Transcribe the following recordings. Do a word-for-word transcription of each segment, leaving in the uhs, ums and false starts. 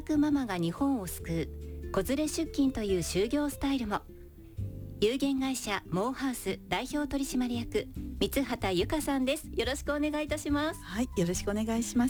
働くママが日本を救う子連れ出勤という就業スタイルも。有限会社モーハウス代表取締役三畑由香さんです。よろしくお願いいたします。 はい、よろしくお願いします。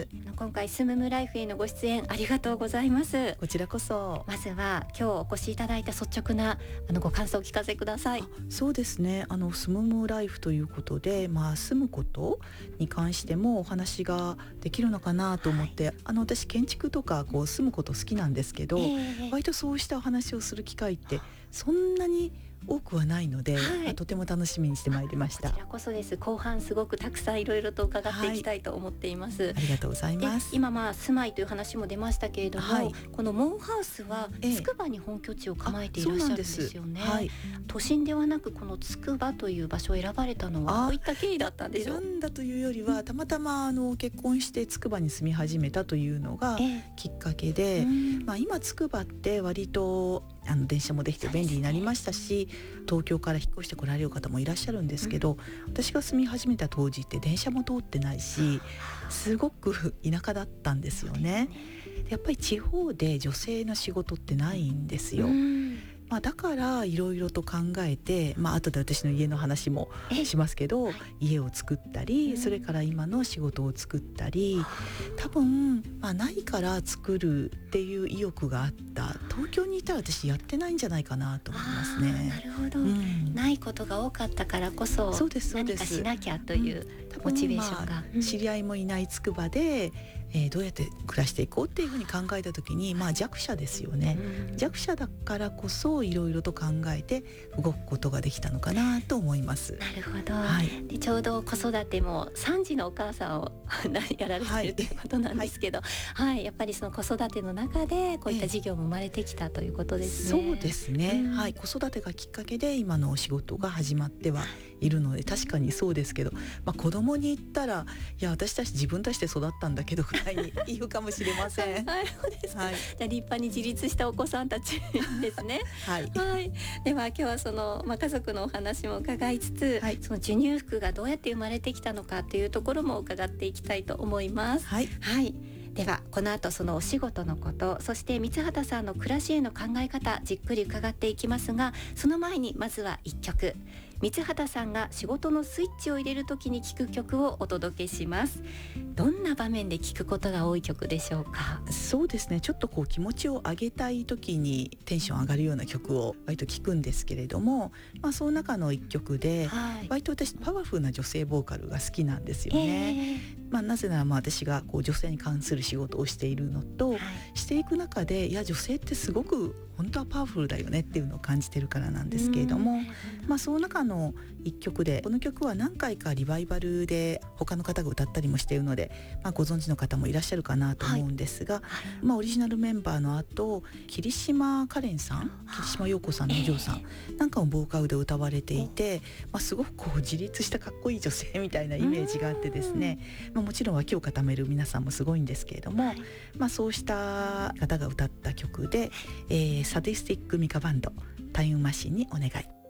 今回スムムライフへのご出演ありがとうございます。 こちらこそ。 まずは今日お越しいただいた率直なあのご感想をお聞かせください。 そうですね、あのスムムライフということで、まあ、住むことに関してもお話ができるのかなと思って、はい、あの私建築とかこう住むこと好きなんですけど、えー、割とそうしたお話をする機会ってそんなに多くはないので、はい、とても楽しみにしてまいりました。 こちらこそです。後半すごくたくさんいろいろと伺っていきたいと思っています、はい、 ありがとうございます。 今まあ住まいという話も出ましたけれども、はい、このモンハウスはつくばに本拠地を構えていらっしゃるんですよね、はい、都心ではなくこのつくばという場所を選ばれたのはどういった経緯だったんでしょう。 選んだというよりはたまたまあの結婚してつくばに住み始めたというのがきっかけで、えーまあ、今つくばって割とあの電車もできて便利になりましたし、東京から引っ越してこられる方もいらっしゃるんですけど、うん、私が住み始めた当時って電車も通ってないしすごく田舎だったんですよね。やっぱり地方で女性の仕事ってないんですよ、うんまあ、だからいろいろと考えて、まあ後で私の家の話もしますけど、家を作ったり、それから今の仕事を作ったり、多分、まあ、ないから作るっていう意欲があった。東京にいたら私やってないんじゃないかなと思いますね。 なるほど、うん、ないことが多かったからこそ何かしなきゃというモチベーションが、 まあ、知り合いもいないつくばで、えー、どうやって暮らしていこうっていうふうに考えた時に、まあ、弱者ですよね、うん、弱者だからこそいろいろと考えて動くことができたのかなと思います。 なるほど、はい、でちょうど子育てもさんじのお母さんをやられているということなんですけど、はいはい、やっぱりその子育ての中でこういった事業も生まれてきたということですね、 えー、そうですね、うんはい、子育てがきっかけで今のお仕事が始まってはいるので確かにそうですけど、まあ、子供に言ったらいや私たち自分たちで育ったんだけどぐらいに言うかもしれません。 はい、そうです、はい、じゃあ立派に自立したお子さんたちですねはい、はい、では今日はその、まあ、家族のお話も伺いつつ、はい、その授乳服がどうやって生まれてきたのかというところも伺っていきたいと思います。はい、はいではこの後そのお仕事のこと、そして三畑さんの暮らしへの考え方じっくり伺っていきますが、その前にまずはいっきょく三畑さんが仕事のスイッチを入れるときに聴く曲をお届けします。どんな場面で聴くことが多い曲でしょうか。 そうですね、ちょっとこう気持ちを上げたいときにテンション上がるような曲を割と聴くんですけれども、まあ、その中のいっきょくで、はい、割と私パワフルな女性ボーカルが好きなんですよね、えーまあ、なぜならまあ私がこう女性に関する仕事をしているのと、はい、していく中でいや女性ってすごく本当はパワフルだよねっていうのを感じてるからなんですけれども、まあ、その中のいっきょくでこの曲は何回かリバイバルで他の方が歌ったりもしているので、まあ、ご存知の方もいらっしゃるかなと思うんですが、はいまあ、オリジナルメンバーの後桐島かれんさん桐島陽子さんのお嬢さんなんかもボーカルで歌われていて、まあ、すごくこう自立したかっこいい女性みたいなイメージがあってですね、まあ、もちろん脇を固める皆さんもすごいんですけれども、はいまあ、そうした方が歌った曲で、えー、サディスティックミカバンドタイムマシンにお願い。